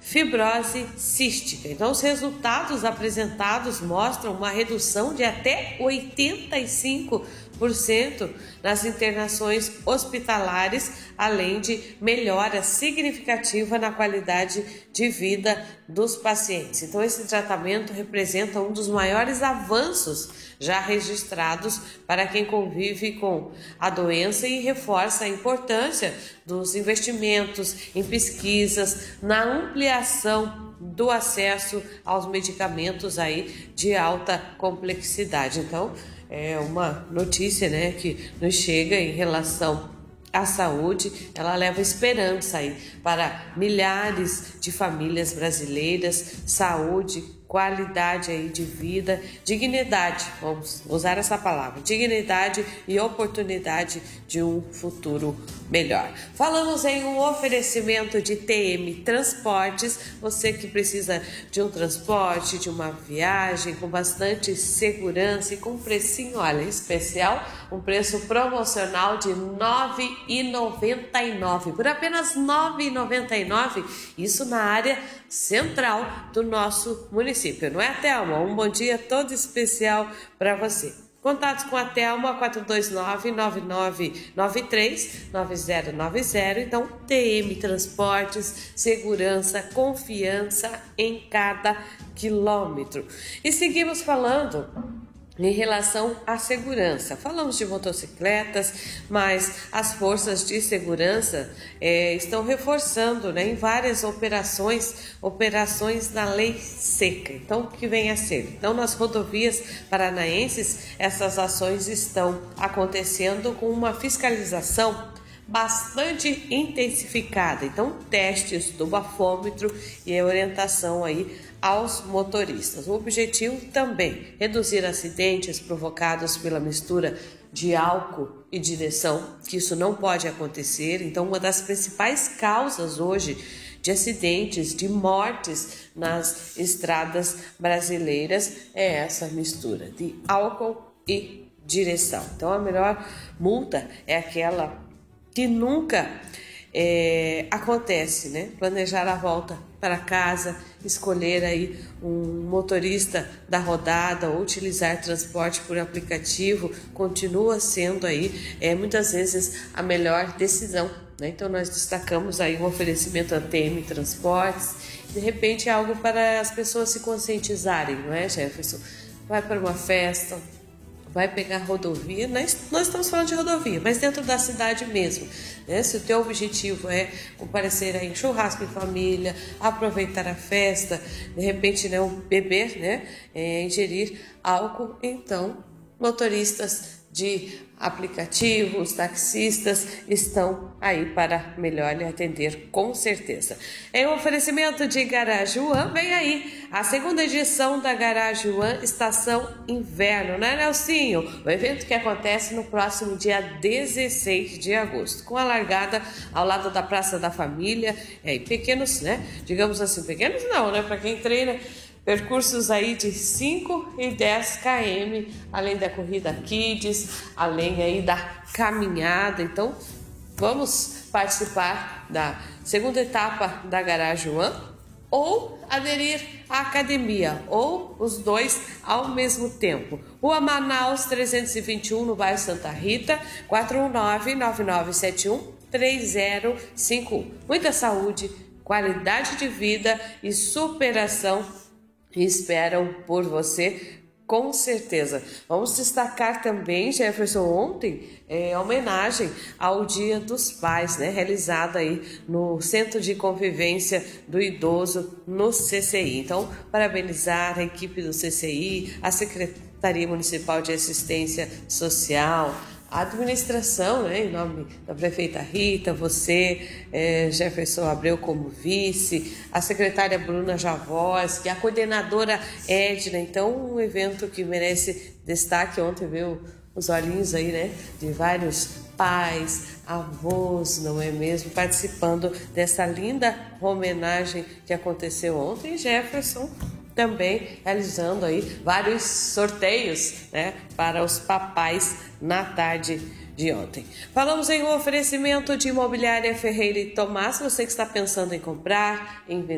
fibrose cística. Então, os resultados apresentados mostram uma redução de até 85% nas internações hospitalares, além de melhora significativa na qualidade de vida dos pacientes. Então, esse tratamento representa um dos maiores avanços já registrados para quem convive com a doença e reforça a importância dos investimentos em pesquisas, na ampliação do acesso aos medicamentos aí de alta complexidade. Então, é uma notícia, né, que nos chega em relação à saúde. Ela leva esperança aí para milhares de famílias brasileiras, saúde, qualidade aí de vida, dignidade, vamos usar essa palavra, dignidade e oportunidade de um futuro melhor. Falamos em um oferecimento de TM Transportes, você que precisa de um transporte, de uma viagem com bastante segurança e com um precinho, olha, especial, um preço promocional de R$ 9,99, por apenas R$ 9,99, isso na área central do nosso município, não é, Thelma? Um bom dia todo especial para você. Contatos com a Thelma, 429-9993-9090. Então, TM Transportes, segurança, confiança em cada quilômetro. E seguimos falando em relação à segurança. Falamos de motocicletas, mas as forças de segurança estão reforçando, né, em várias operações na lei seca. Então, o que vem a ser? Então, nas rodovias paranaenses, essas ações estão acontecendo com uma fiscalização bastante intensificada. Então, testes do bafômetro e orientação aí aos motoristas. O objetivo também reduzir acidentes provocados pela mistura de álcool e direção, que isso não pode acontecer. Então, uma das principais causas hoje de acidentes, de mortes nas estradas brasileiras é essa mistura de álcool e direção. Então, a melhor multa é aquela que nunca acontece, né? Planejar a volta para casa, escolher aí um motorista da rodada ou utilizar transporte por aplicativo continua sendo aí muitas vezes a melhor decisão, né? Então nós destacamos aí um oferecimento ATM Transportes, de repente é algo para as pessoas se conscientizarem, não é, Jefferson? Vai para uma festa, vai pegar rodovia, nós estamos falando de rodovia, mas dentro da cidade mesmo, né? Se o teu objetivo é comparecer aí em churrasco em família, aproveitar a festa, de repente, né, beber, né, ingerir álcool, então motoristas de aplicativos, taxistas estão aí para melhor lhe atender, com certeza. Em oferecimento de Garage One, vem aí a segunda edição da Garage One Estação Inverno, né, Nelsinho? O evento que acontece no próximo dia 16 de agosto, com a largada ao lado da Praça da Família, e pequenos, né, digamos assim, pequenos não, né, para quem treina, percursos aí de 5 e 10 km, além da corrida Kids, além aí da caminhada. Então, vamos participar da segunda etapa da Garage One ou aderir à academia, ou os dois ao mesmo tempo. Rua Manaus 321, no bairro Santa Rita, 419-9971-3051. Muita saúde, qualidade de vida e superação esperam por você, com certeza. Vamos destacar também, Jefferson, ontem, a homenagem ao Dia dos Pais, né, realizada aí no Centro de Convivência do Idoso, no CCI. Então, parabenizar a equipe do CCI, a Secretaria Municipal de Assistência Social, a administração, né, em nome da prefeita Rita, você, Jefferson Abreu como vice, a secretária Bruna Javoski, a coordenadora Edna. Então, um evento que merece destaque. Ontem veio os olhinhos aí, né, de vários pais, avós, não é mesmo, participando dessa linda homenagem que aconteceu ontem. Jefferson também realizando aí vários sorteios, né, para os papais na tarde de ontem. Falamos em um oferecimento de Imobiliária Ferreira e Tomás. Você que está pensando em comprar, em vender,